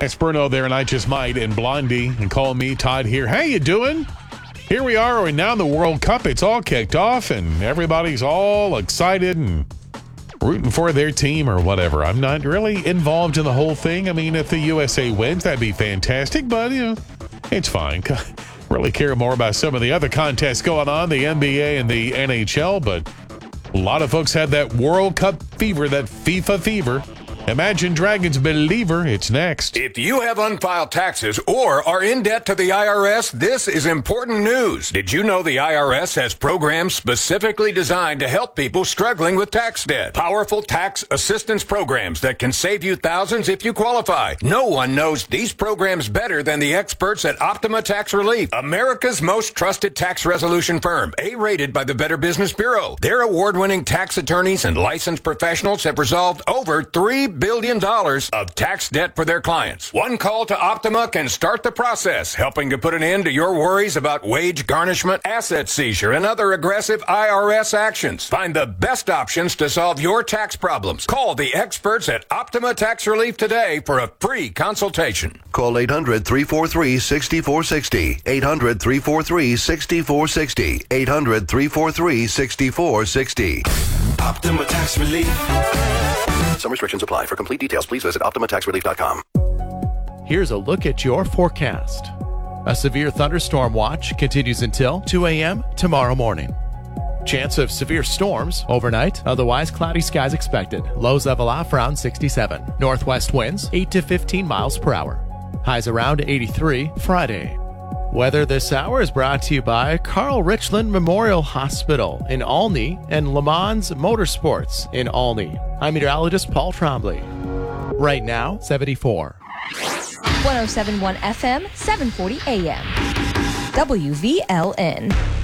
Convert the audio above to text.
That's Bruno there, and I Just Might, and Blondie, and Call Me Todd here. How you doing? Here we are, and now the World Cup, it's all kicked off, and everybody's all excited and rooting for their team or whatever. I'm not really involved in the whole thing. I mean, if the USA wins, that'd be fantastic, but, it's fine. Really care more about some of the other contests going on, the NBA and the NHL, but a lot of folks had that World Cup fever, that FIFA fever. Imagine Dragons believer. It's next. If you have unfiled taxes or are in debt to the IRS, this is important news. Did you know the IRS has programs specifically designed to help people struggling with tax debt? Powerful tax assistance programs that can save you thousands if you qualify. No one knows these programs better than the experts at Optima Tax Relief, America's most trusted tax resolution firm, A-rated by the Better Business Bureau. Their award-winning tax attorneys and licensed professionals have resolved over $3 billion of tax debt for their clients. One call to Optima can start the process, helping to put an end to your worries about wage garnishment, asset seizure, and other aggressive IRS actions. Find the best options to solve your tax problems. Call the experts at Optima Tax Relief today for a free consultation. Call 800-343-6460. 800-343-6460. 800-343-6460. Optima Tax Relief. Some restrictions apply. For complete details, please visit OptimaTaxRelief.com. Here's a look at your forecast. A severe thunderstorm watch continues until 2 a.m. tomorrow morning. Chance of severe storms overnight, otherwise cloudy skies expected. Lows level off around 67. Northwest winds 8 to 15 miles per hour. Highs around 83 Friday. Weather this hour is brought to you by Carl Richland Memorial Hospital in Olney and Le Mans Motorsports in Olney. I'm meteorologist Paul Trombley. Right now, 74. 107.1 FM, 740 AM. WVLN.